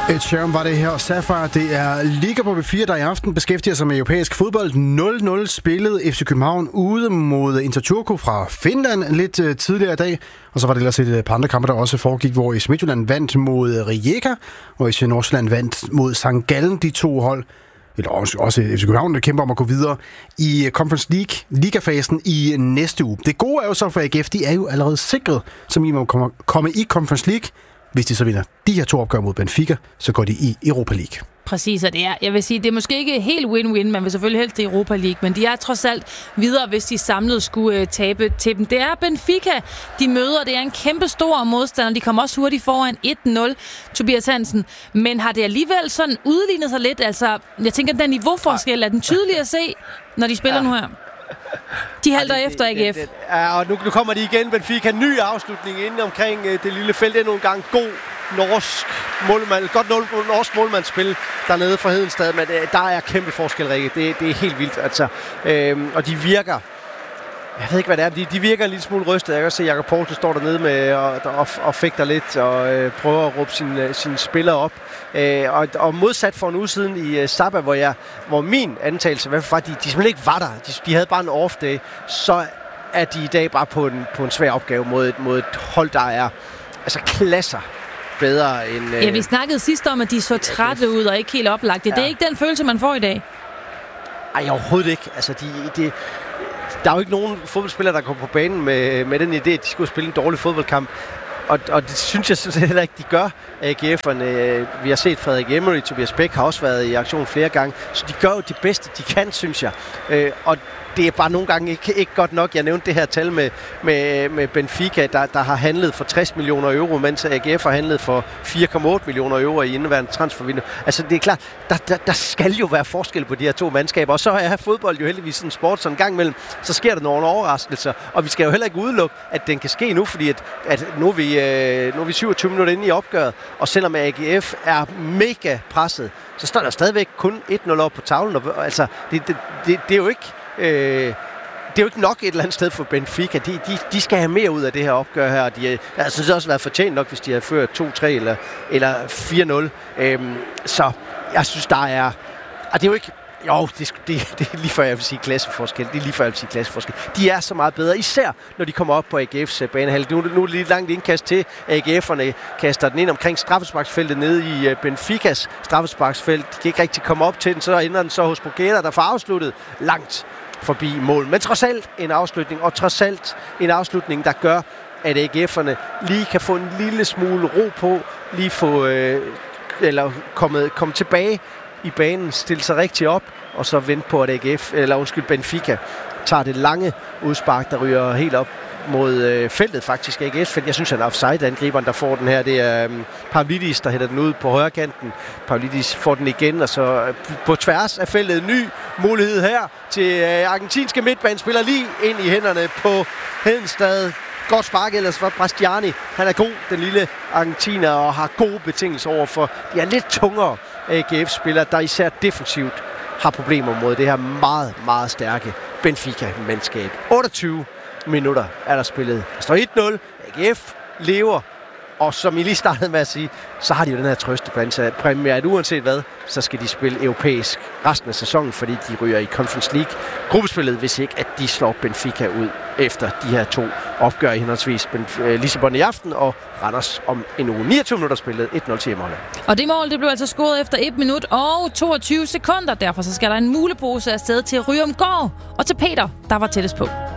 Et Sheeran var det her. Sapphire, det er Liga på B4, der i aften beskæftiger sig med europæisk fodbold. 0-0 spillede FC København ude mod Inter Turku fra Finland lidt tidligere i dag. Og så var det ellers et par andre kampe, der også foregik, hvor IF Midtjylland vandt mod Rijeka, og IF Nordsjælland vandt mod St. Gallen. De to hold, eller også FC København, der kæmper om at gå videre i Conference League, ligafasen i næste uge. Det gode er jo så for AGF, de er jo allerede sikret, som I må komme i Conference League. Hvis de så vinder de her 2 opgør mod Benfica, så går de i Europa League. Præcis, og det er, jeg vil sige, det er måske ikke helt win-win, man vil selvfølgelig helst i Europa League, men de er trods alt videre, hvis de samlet skulle tabe til dem. Det er Benfica, de møder, det er en kæmpe stor modstander, de kommer også hurtigt foran 1-0, Tobias Hansen, men har det alligevel sådan udlignet sig lidt? Altså, jeg tænker, den niveauforskel er den tydelig at se, når de spiller nu her. De halter efter AGF. Og nu kommer de igen. Benfica, ny afslutning inde omkring det lille felt. Endnu en gang god norsk målmand. Godt norsk målmandsspil dernede for Hedenstad, men der er kæmpe forskel, Rikke. Det er helt vildt. Altså, og de virker... Jeg ved ikke, hvad det er. De virker en lille smule rystet. Jeg kan også se, at Jakob Poulsen står dernede med og fægter lidt og prøver at råbe sine spillere op. Og modsat for en uge siden i Sabah, hvor min antagelse var, at de simpelthen ikke var der. De havde bare en off-day. Så er de i dag bare på en svær opgave mod et hold, der er altså klasser bedre end... Ja, vi snakkede sidst om, at de så trætte ud og ikke helt oplagte. Ja. Det er ikke den følelse, man får i dag. Ej, overhovedet ikke. Altså, der er jo ikke nogen fodboldspillere, der går på banen med den idé, at de skulle spille en dårlig fodboldkamp. Og det synes jeg heller ikke, de gør, AGF'erne. Vi har set Frederik Emery, Tobias Bæk har også været i aktion flere gange. Så de gør jo det bedste, de kan, synes jeg. Og det er bare nogle gange ikke godt nok. Jeg nævnte det her tal med Benfica, der har handlet for 60 millioner euro, mens AGF har handlet for 4,8 millioner euro i indeværende transfervindue. Altså det er klart, der skal jo være forskel på de her 2 mandskaber. Og så er fodbold jo heldigvis sådan en sport, så en gang imellem, så sker der nogle overraskelser. Og vi skal jo heller ikke udelukke, at den kan ske nu, fordi at nu er vi 27 minutter inde i opgøret. Og selvom AGF er mega presset, så står der stadigvæk kun 1-0 op på tavlen. Og, altså, det er jo ikke... det er jo ikke nok et eller andet sted for Benfica. De skal have mere ud af det her opgør her. Jeg synes også været fortjent nok, hvis de havde ført 2-3 eller 4-0. Så jeg synes, der er... Og det er jo ikke... Jo, det er lige før jeg vil sige klasseforskel. Det er lige før jeg vil sige klasseforskel. De er så meget bedre, især når de kommer op på AGF's banehalvdel. Nu er det lidt langt indkast til. AGF'erne kaster den ind omkring straffesparksfeltet nede i Benficas straffesparksfelt. De kan ikke rigtig komme op til den, så ender den så hos Bogueda, der får afsluttet langt forbi mål. Men trods alt en afslutning, og trods alt en afslutning, der gør, at AGF'erne lige kan få en lille smule ro på, lige få eller komme tilbage i banen, stille sig rigtig op, og så vente på, at Benfica tager det lange udspark, der ryger helt op mod feltet faktisk. AGF-felt. Jeg synes, han er offside, angriberen, der får den her. Det er Pavlidis, der hætter den ud på højre kanten. Pavlidis får den igen, og så på tværs af feltet ny mulighed her til argentinske midtbanespiller lige ind i hænderne på Hedenstad. Godt spark ellers for Bastiani. Han er god, den lille argentiner, og har gode betingelser overfor. De er lidt tungere AGF-spillere, der især defensivt har problemer mod det her meget, meget stærke Benfica-mandskab. 28 minutter er der spillet. Der står 1-0. AGF lever. Og som I lige startede med at sige, så har de jo den her trøstepræmie, at uanset hvad, så skal de spille europæisk resten af sæsonen, fordi de ryger i Conference League gruppespillet, hvis ikke at de slår Benfica ud efter de her 2 opgør i henholdsvis Lissabon i aften og Randers om en uge. 29 minutter spillet, 1-0 til hjemmeholdet. Og det mål, det blev altså scoret efter 1 minut og 22 sekunder. Derfor så skal der en mulepose afsted til Ryomgård og til Peter, der var tættest på.